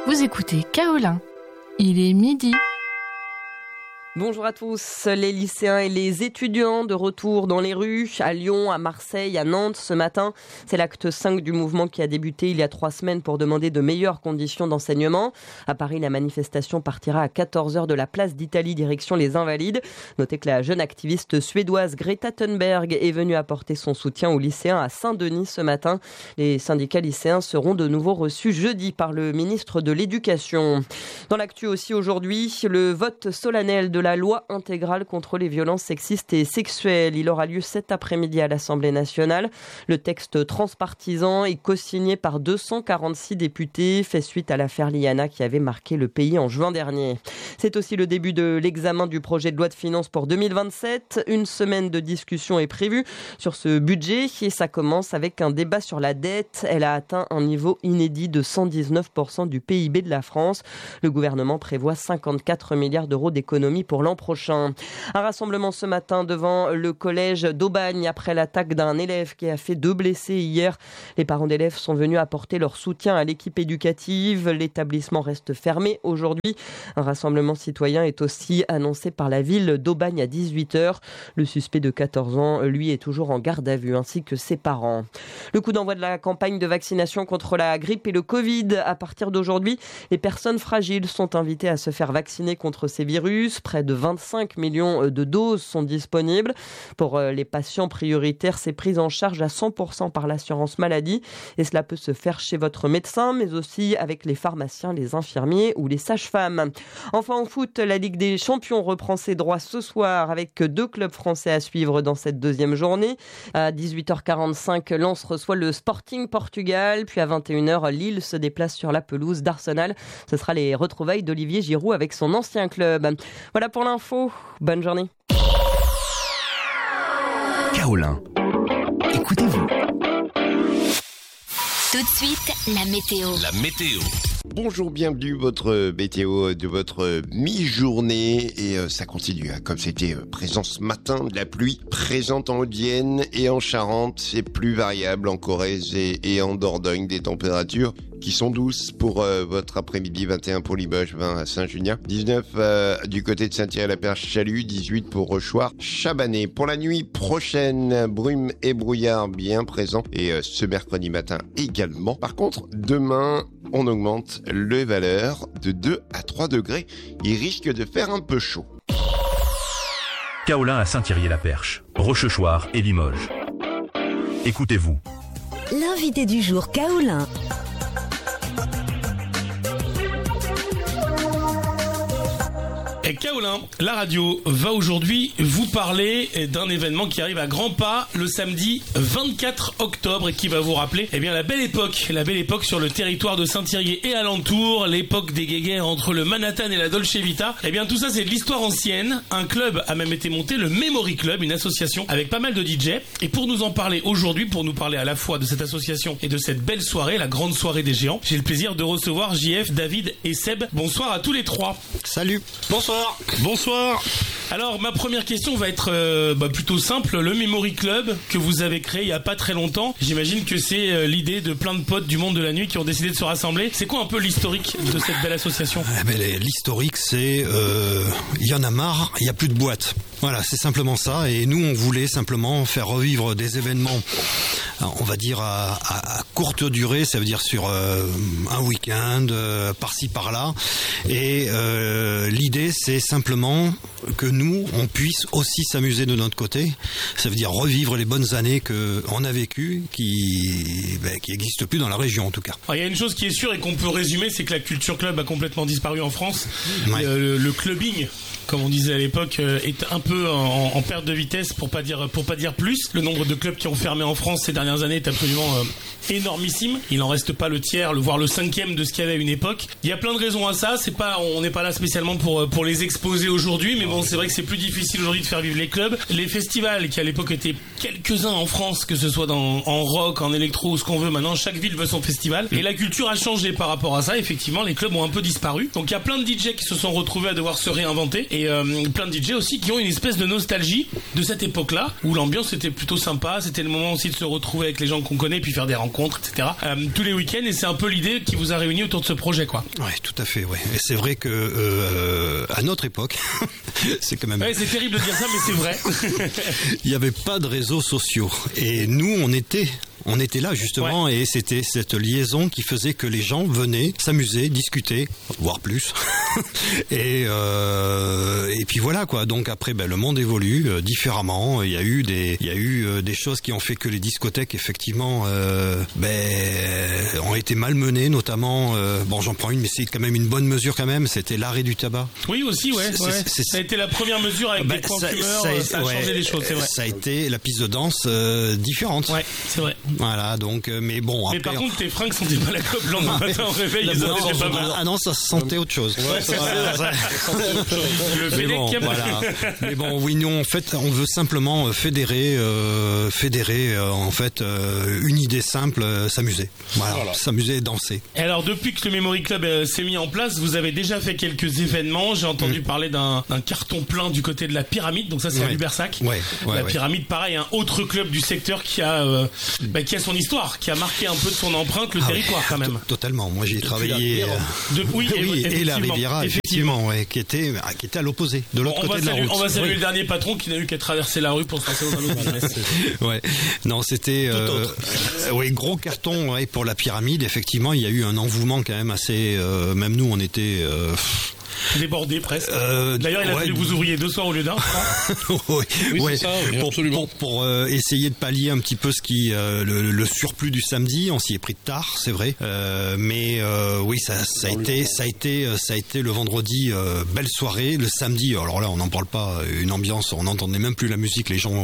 Vous écoutez Kaolin. Il est midi. Bonjour à tous, les lycéens et les étudiants de retour dans les rues, à Lyon, à Marseille, à Nantes ce matin. C'est l'acte 5 du mouvement qui a débuté il y a 3 semaines pour demander de meilleures conditions d'enseignement. À Paris, la manifestation partira à 14h de la place d'Italie direction les Invalides. Notez que la jeune activiste suédoise Greta Thunberg est venue apporter son soutien aux lycéens à Saint-Denis ce matin. Les syndicats lycéens seront de nouveau reçus jeudi par le ministre de l'Éducation. Dans l'actu aussi aujourd'hui, le vote solennel de la loi intégrale contre les violences sexistes et sexuelles. Il aura lieu cet après-midi à l'Assemblée nationale. Le texte transpartisan est co-signé par 246 députés, fait suite à l'affaire Liana qui avait marqué le pays en juin dernier. C'est aussi le début de l'examen du projet de loi de finances pour 2027. Une semaine de discussion est prévue sur ce budget et ça commence avec un débat sur la dette. Elle a atteint un niveau inédit de 119% du PIB de la France. Le gouvernement prévoit 54 milliards d'euros d'économies pour l'an prochain. Un rassemblement ce matin devant le collège d'Aubagne après l'attaque d'un élève qui a fait 2 blessés hier. Les parents d'élèves sont venus apporter leur soutien à l'équipe éducative. L'établissement reste fermé aujourd'hui. Un rassemblement citoyen est aussi annoncé par la ville d'Aubagne à 18h. Le suspect de 14 ans, lui, est toujours en garde à vue, ainsi que ses parents. Le coup d'envoi de la campagne de vaccination contre la grippe et le Covid. À partir d'aujourd'hui, les personnes fragiles sont invitées à se faire vacciner contre ces virus. Près de 25 millions de doses sont disponibles. Pour les patients prioritaires, c'est pris en charge à 100% par l'assurance maladie. Et cela peut se faire chez votre médecin, mais aussi avec les pharmaciens, les infirmiers ou les sages-femmes. Enfin, en foot, la Ligue des Champions reprend ses droits ce soir avec 2 clubs français à suivre dans cette deuxième journée. À 18h45, Lens reçoit le Sporting Portugal. Puis à 21h, Lille se déplace sur la pelouse d'Arsenal. Ce sera les retrouvailles d'Olivier Giroud avec son ancien club. Voilà pour l'info. Bonne journée. Kaolin. Écoutez-vous. Tout de suite, la météo. La météo. Bonjour, bienvenue, votre météo de votre mi-journée et ça continue, comme c'était présent ce matin, de la pluie présente en Haute-Vienne et en Charente, c'est plus variable en Corrèze et en Dordogne, des températures qui sont douces pour votre après-midi, 21 pour Limoges, 20 à Saint-Junien, 19 du côté de Saint-Thierry-la-Perche-Chalut, 18 pour Rochoir, Chabanais. Pour la nuit prochaine, brume et brouillard bien présents et ce mercredi matin également. Par contre, demain, on augmente les valeurs de 2 à 3 degrés. Il risque de faire un peu chaud. Kaolin à Saint-Thierry-la-Perche, Rochechouart et Limoges. Écoutez-vous. L'invité du jour, Kaolin. Et Kaolin, la radio, va aujourd'hui vous parler d'un événement qui arrive à grands pas le samedi 24 octobre et qui va vous rappeler la belle époque sur le territoire de Saint-Thierry et alentour, l'époque des guéguerres entre le Manhattan et la Dolce Vita. Tout ça c'est de l'histoire ancienne. Un club a même été monté, le Memory Club, une association avec pas mal de DJ. Et pour nous en parler aujourd'hui, pour nous parler à la fois de cette association et de cette belle soirée, la grande soirée des géants, j'ai le plaisir de recevoir JF, David et Seb. Bonsoir à tous les trois. Salut. Bonsoir. Alors ma première question va être plutôt simple. Le Memory Club que vous avez créé il y a pas très longtemps, j'imagine que c'est l'idée de plein de potes du monde de la nuit qui ont décidé de se rassembler. C'est quoi un peu l'historique de cette belle association ? L'historique c'est il y en a marre, il y a plus de boîtes. Voilà, c'est simplement ça. Et nous on voulait simplement faire revivre des événements, on va dire à courte durée, ça veut dire sur un week-end, par-ci par-là. Et l'idée c'est simplement que nous on puisse aussi s'amuser de notre côté. Ça veut dire revivre les bonnes années que on a vécues, qui n'existent plus dans la région en tout cas. Alors, il y a une chose qui est sûre et qu'on peut résumer, c'est que la culture club a complètement disparu en France. Ouais. Le clubbing, comme on disait à l'époque, est un peu en perte de vitesse, pour pas dire plus. Le nombre de clubs qui ont fermé en France ces dernières années est absolument énormissime. Il en reste pas le tiers, voire le 5e de ce qu'il y avait à une époque. Il y a plein de raisons à ça. On n'est pas là spécialement pour les exposer aujourd'hui, mais bon, c'est vrai que c'est plus difficile aujourd'hui de faire vivre les clubs. Les festivals, qui à l'époque étaient quelques-uns en France, que ce soit en rock, en électro, ce qu'on veut. Maintenant, chaque ville veut son festival. Et la culture a changé par rapport à ça. Effectivement, les clubs ont un peu disparu. Donc il y a plein de DJ qui se sont retrouvés à devoir se réinventer. Et plein de DJ aussi qui ont une espèce de nostalgie de cette époque-là, où l'ambiance était plutôt sympa. C'était le moment aussi de se retrouver retrouver avec les gens qu'on connaît, puis faire des rencontres, etc. Tous les week-ends, et c'est un peu l'idée qui vous a réunis autour de ce projet, quoi. Ouais, tout à fait, ouais. Et c'est vrai que à notre époque, c'est quand même. Ouais, c'est terrible de dire ça, mais c'est vrai. Il n'y avait pas de réseaux sociaux, et nous, on était là justement, et c'était cette liaison qui faisait que les gens venaient s'amuser, discuter, voire plus. et puis voilà quoi. Donc après, le monde évolue différemment. Il y a eu des choses qui ont fait que les discothèques effectivement ont été malmenées, notamment. J'en prends une, mais c'est quand même une bonne mesure quand même. C'était l'arrêt du tabac. Oui aussi, ouais. Ça a été la première mesure avec des points fumeurs. Ça a changé les choses, c'est vrai. Ça a été la piste de danse différente. Ouais, c'est vrai. Voilà, donc, mais bon. Mais après, par contre, tes fringues sentent pas la clope le lendemain matin au réveil. Pas mal. Ah non, ça sentait autre chose. Ouais, c'est ça. Mais bon, voilà. Mais bon, oui, nous, en fait, on veut simplement fédérer, en fait, une idée simple, s'amuser. Voilà. S'amuser et danser. Et alors, depuis que le Memory Club s'est mis en place, vous avez déjà fait quelques événements. J'ai entendu parler d'un carton plein du côté de la Pyramide. Donc ça, c'est à Lubersac. La Pyramide, pareil, un autre club du secteur qui a son histoire, qui a marqué un peu de son empreinte le territoire quand même. Totalement. Moi, j'y ai travaillé. Et la Riviera, effectivement, qui était à l'opposé, de l'autre côté de la route. On va saluer le dernier patron qui n'a eu qu'à traverser la rue pour se passer dans un autre business. Ouais. Non, c'était gros carton pour la Pyramide. Effectivement, il y a eu un envouement quand même assez. Même nous, on était. Débordé presque. D'ailleurs, il a fallu que vous ouvriez 2 soirs au lieu d'un. Oui, c'est ça, absolument. Pour essayer de pallier un petit peu ce qui le surplus du samedi. On s'y est pris de tard, c'est vrai. Mais ça a été le vendredi belle soirée. Le samedi, alors là, on n'en parle pas. Une ambiance, on n'entendait même plus la musique. Les gens.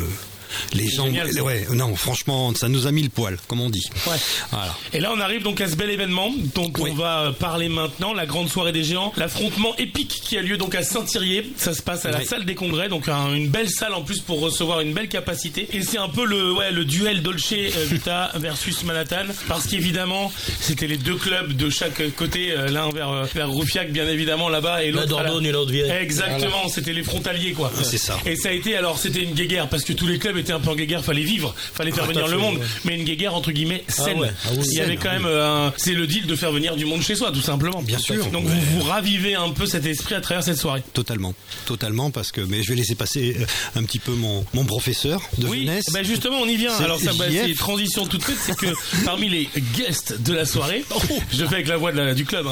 Franchement, ça nous a mis le poil, comme on dit. Ouais. Voilà. Et là, on arrive donc à ce bel événement dont on va parler maintenant, la grande soirée des géants, l'affrontement épique qui a lieu donc à Saint-Thirier. Ça se passe à la salle des congrès, donc une belle salle en plus pour recevoir une belle capacité. Et c'est un peu le duel Dolce Vita versus Manhattan, parce qu'évidemment, c'était les deux clubs de chaque côté, l'un vers Roufiac, bien évidemment, là-bas, et l'autre. La Dordogne et l'autre Vienne. Exactement, voilà. C'était les frontaliers, quoi. C'est ça. Et ça a été, c'était une guéguerre, parce que tous les clubs étaient un peu en guéguerre, fallait vivre, fallait faire venir le monde, mais une guéguerre entre guillemets saine. Il y avait quand même c'est le deal de faire venir du monde chez soi, tout simplement. Bien sûr. Donc vous ravivez un peu cet esprit à travers cette soirée. Totalement, parce que je vais laisser passer un petit peu mon professeur de jeunesse. Justement, on y vient. Alors ça, c'est transition toute faite, c'est que parmi les guests de la soirée, je fais avec la voix du club.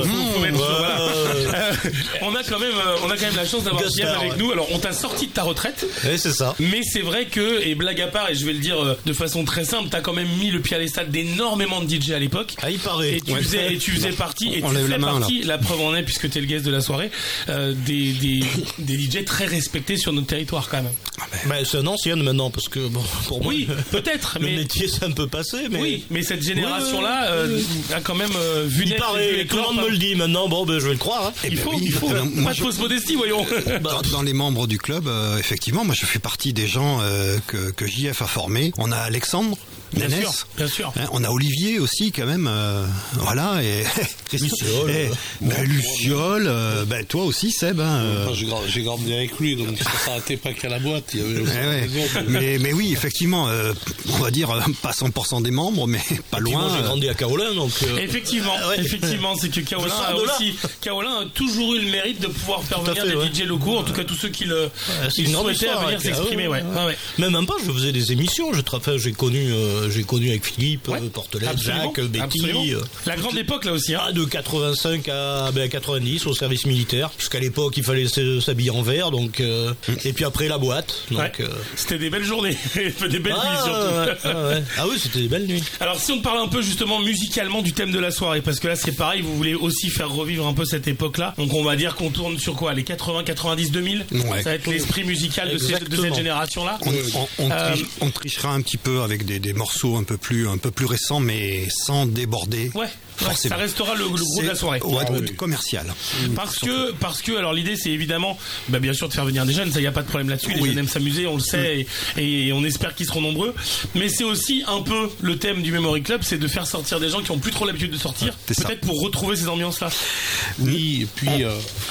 On a quand même la chance d'avoir Jeff avec nous. Alors on t'a sorti de ta retraite. Oui, c'est ça. Mais c'est vrai que, et blague à part, et je vais le dire de façon très simple, t'as quand même mis le pied à l'étal d'énormément de DJ à l'époque. Ah, il paraît. Et tu faisais partie, la preuve en est, puisque t'es le guest de la soirée, des DJ très respectés sur notre territoire quand même. C'est un ancien maintenant, parce que pour moi. Oui, peut-être, mais. Le métier, c'est un peu passé, mais. Oui, mais cette génération-là a quand même vu naître. Tout le monde me le dit maintenant, je vais le croire. Hein. Il faut. Pas de fausse modestie, voyons. Dans les membres du club, effectivement, moi je fais partie des gens que JF a formé. On a Alexandre, Nénès, bien sûr. On a Olivier aussi quand même, voilà, et Luciole, toi aussi Seb. J'ai grandi avec lui, donc ça s'arrêtait pas qu'à la boîte. Il y avait mais oui, effectivement, on va dire pas 100% des membres, mais pas loin. Moi, j'ai grandi à Kaolin, donc. Effectivement, c'est que Kaolin a toujours eu le mérite de pouvoir faire venir des DJ locaux, en tout cas tous ceux qui le souhaitaient venir s'exprimer. Même pas, je faisais des émissions. J'ai connu avec Philippe, Portelette, Jacques, Betty. La grande époque là aussi. De 85 à 90 au service militaire, puisqu'à l'époque il fallait s'habiller en vert, donc et puis après la boîte. Donc, c'était des belles journées, des belles nuits surtout. Ah oui, c'était des belles nuits. Alors si on parle un peu justement musicalement du thème de la soirée, parce que là c'est pareil, vous voulez aussi faire revivre un peu cette époque-là. Donc on va dire qu'on tourne sur quoi, les 80, 90, 2000. Ça va être l'esprit musical de cette génération-là. On trichera un petit peu avec des morceaux un peu plus récents, mais sans déborder. Ça restera le gros de la soirée. Commercial. Parce que alors l'idée c'est évidemment bien sûr de faire venir des jeunes, ça y a pas de problème là-dessus. Les jeunes aiment s'amuser, on le sait, et on espère qu'ils seront nombreux. Mais c'est aussi un peu le thème du Memory Club, c'est de faire sortir des gens qui ont plus trop l'habitude de sortir, peut-être pour retrouver ces ambiances-là. Oui, et puis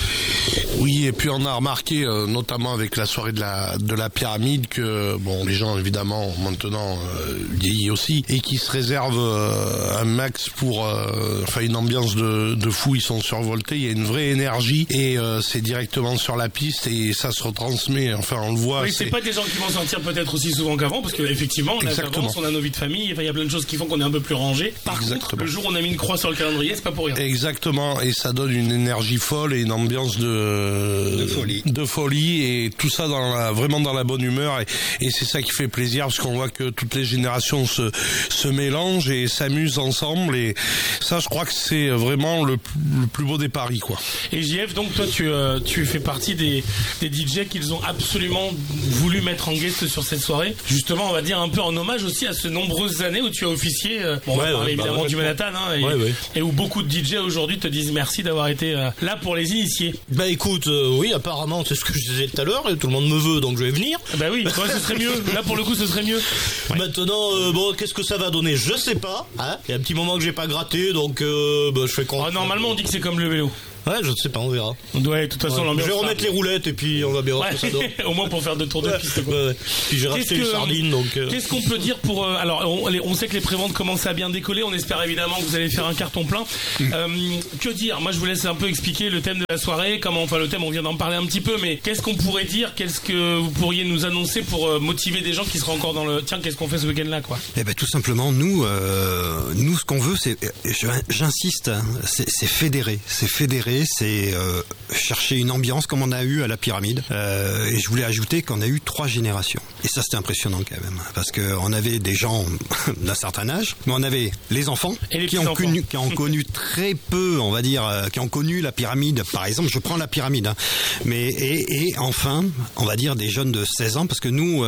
Oui, et puis on a remarqué, notamment avec la soirée de la pyramide, que les gens évidemment maintenant vieillissent aussi et qui se réservent un max pour une ambiance de fou. Ils sont survoltés, il y a une vraie énergie et c'est directement sur la piste et ça se retransmet. Enfin, on le voit. Oui, c'est pas des gens qui vont sortir peut-être aussi souvent qu'avant, parce qu'effectivement, on a l'avance, on a nos vies de famille, il y a plein de choses qui font qu'on est un peu plus rangé. Par contre, le jour où on a mis une croix sur le calendrier, c'est pas pour rien. Exactement, et ça donne une énergie folle et une ambiance de folie et tout ça vraiment dans la bonne humeur et c'est ça qui fait plaisir parce qu'on voit que toutes les générations se mélangent et s'amusent ensemble et ça, je crois que c'est vraiment le plus beau des paris, quoi. Et JF, donc toi tu fais partie des DJ qu'ils ont absolument voulu mettre en guest sur cette soirée, justement on va dire un peu en hommage aussi à ces nombreuses années où tu as officié, on va parler évidemment du Manhattan et où beaucoup de DJ aujourd'hui te disent merci d'avoir été là pour les initier. Bah écoute, oui, apparemment c'est ce que je disais tout à l'heure et tout le monde me veut donc je vais venir. Bah oui, ce serait mieux, là pour le coup ce serait mieux. Maintenant qu'est-ce que ça va donner, je sais pas, il y a un petit moment que j'ai pas gratté donc je fais con. Normalement on dit que c'est comme le vélo. Ouais, je ne sais pas, on verra. Ouais, de toute façon, l'ambiance. Je vais remettre les roulettes et puis on va bien voir ce que ça donne. Au moins pour faire 2 tours de piste. Puis j'ai racheté une sardine, donc. Qu'est-ce qu'on peut dire pour alors on sait que les préventes commencent à bien décoller. On espère évidemment que vous allez faire un carton plein. Que dire? Moi, je vous laisse un peu expliquer le thème de la soirée. Le thème, on vient d'en parler un petit peu, mais qu'est-ce qu'on pourrait dire? Qu'est-ce que vous pourriez nous annoncer pour motiver des gens qui seraient encore dans le. Tiens, qu'est-ce qu'on fait ce week-end-là, quoi? Eh ben, tout simplement, nous, ce qu'on veut, c'est, j'insiste, c'est fédérer, c'est chercher une ambiance comme on a eu à la pyramide. Et je voulais ajouter qu'on a eu 3 générations. Et ça, c'était impressionnant quand même, parce que on avait des gens d'un certain âge, mais on avait les enfants qui ont connu très peu, on va dire, qui ont connu la pyramide. Par exemple, je prends la pyramide, mais et enfin, on va dire des jeunes de 16 ans, parce que nous,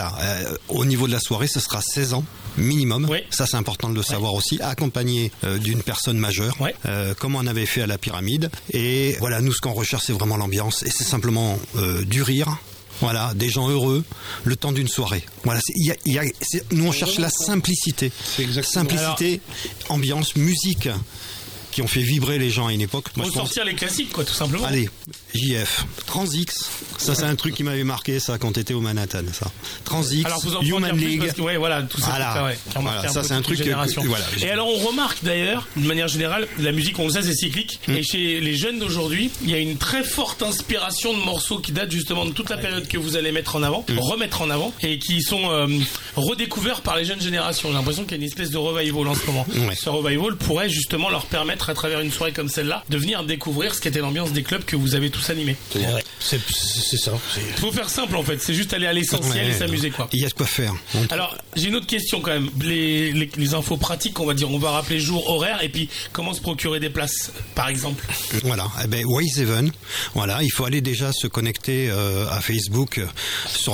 au niveau de la soirée, ce sera 16 ans minimum. Oui. Ça, c'est important de le savoir aussi, accompagné d'une personne majeure, comme on avait fait à la pyramide. Et voilà, nous, ce qu'on recherche, c'est vraiment l'ambiance, et c'est simplement du rire. Voilà, des gens heureux, le temps d'une soirée. Voilà, nous on cherche la simplicité. Simplicité, ambiance, musique, qui ont fait vibrer les gens à une époque. Pour sortir les classiques, quoi, tout simplement. Allez, JF, Transix, ça c'est un truc qui m'avait marqué, ça, quand t'étais au Manhattan, ça. Transix, Human League. Parce que, tout ça, ça c'est un truc Et alors on remarque d'ailleurs, de manière générale, la musique, on le sait, c'est cyclique. Et chez les jeunes d'aujourd'hui, il y a une très forte inspiration de morceaux qui datent justement de toute la période que vous allez mettre en avant, remettre en avant, et qui sont redécouverts par les jeunes générations. J'ai l'impression qu'il y a une espèce de revival en ce moment. Ce revival pourrait justement leur permettre, à travers une soirée comme celle-là, de venir découvrir ce qu'était l'ambiance des clubs que vous avez tous animés. C'est ça. Faut faire simple en fait, c'est juste aller à l'essentiel et s'amuser, quoi. Il y a de quoi faire. Alors, j'ai une autre question quand même. Les infos pratiques, on va dire, on va rappeler jour, horaire, et puis comment se procurer des places, par exemple. Voilà, Wise Even. Voilà, il faut aller déjà se connecter à Facebook sur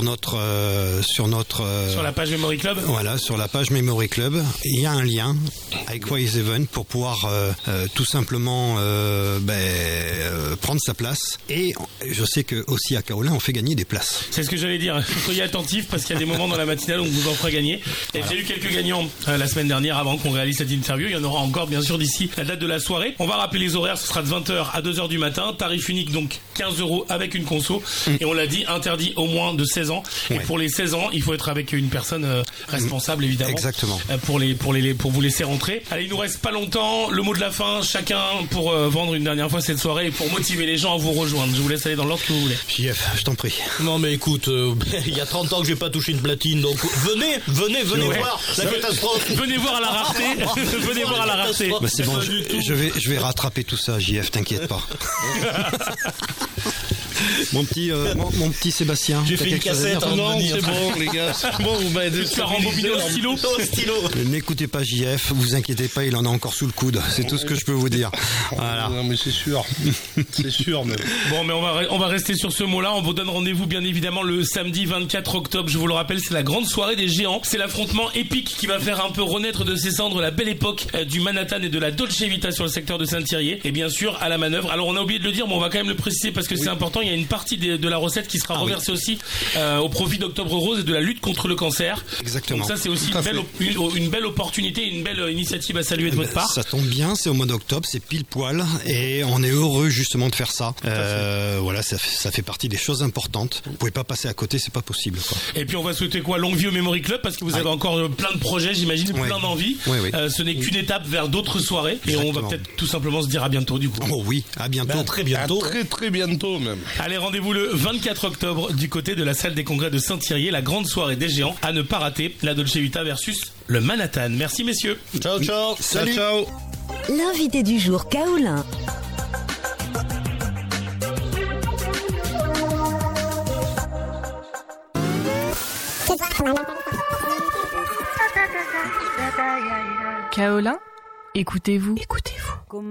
la page Memory Club. Voilà, sur la page Memory Club, il y a un lien avec Wise Even pour pouvoir tout simplement prendre sa place. Et je sais que aussi à Kaolin, on fait gagner des places. C'est ce que j'allais dire. Soyez attentifs parce qu'il y a des moments dans la matinale où on vous en fera gagner. Et j'ai eu quelques gagnants la semaine dernière avant qu'on réalise cette interview. Il y en aura encore bien sûr d'ici la date de la soirée. On va rappeler les horaires. Ce sera de 20h à 2h du matin. Tarif unique donc 15 € avec une conso. Et on l'a dit, interdit au moins de 16 ans. Et pour les 16 ans, il faut être avec une personne responsable évidemment. Exactement. Pour vous laisser rentrer. Allez, il nous reste pas longtemps. Le mot de la fin, chacun pour vendre une dernière fois cette soirée et pour motiver les gens à vous rejoindre. Je vous laisse aller dans l'ordre que vous voulez. JF, je t'en prie. Non mais écoute, il y a 30 ans que j'ai pas touché une platine, donc venez voir la catastrophe. Venez voir à la rareté. Venez voir à la rareté. Bah c'est bon, je vais rattraper tout ça, JF, t'inquiète pas. Mon petit Sébastien. J'ai fait une cassette. Non, c'est bon, les gars. C'est bon, vous m'avez rembobiné au stylo. N'écoutez pas JF, vous inquiétez pas, il en a encore sous le coude. C'est tout ce que je peux vous dire. Voilà. Non, mais c'est sûr. C'est sûr, même. Bon, mais on va rester sur ce mot-là. On vous donne rendez-vous, bien évidemment, le samedi 24 octobre. Je vous le rappelle, c'est la grande soirée des géants. C'est l'affrontement épique qui va faire un peu renaître de ses cendres la belle époque du Manhattan et de la Dolce Vita sur le secteur de Saint-Thierry. Et bien sûr, à la manœuvre. Alors, on a oublié de le dire, mais on va quand même le préciser parce que c'est important. Il y a une partie de la recette qui sera reversée aussi au profit d'Octobre Rose et de la lutte contre le cancer. Exactement. Donc ça, c'est aussi une belle opportunité, une belle initiative à saluer de votre part. Ça tombe bien, c'est au mois d'octobre, c'est pile poil, et on est heureux justement de faire ça. Voilà, ça fait partie des choses importantes. Vous pouvez pas passer à côté, c'est pas possible, quoi. Et puis on va souhaiter quoi, longue vie au Memory Club, parce que vous avez encore plein de projets, j'imagine, plein d'envies. Oui. Ce n'est qu'une étape vers d'autres soirées. Et on va peut-être tout simplement se dire à bientôt du coup. Oh oui, à bientôt. Très bientôt. Très bientôt même. Allez, rendez-vous le 24 octobre du côté de la salle des congrès de Saint-Thierry, la grande soirée des géants à ne pas rater, la Dolce Vita versus le Manhattan. Merci messieurs. Ciao. Salut. Ciao. L'invité du jour Kaolin. Kaolin, écoutez-vous.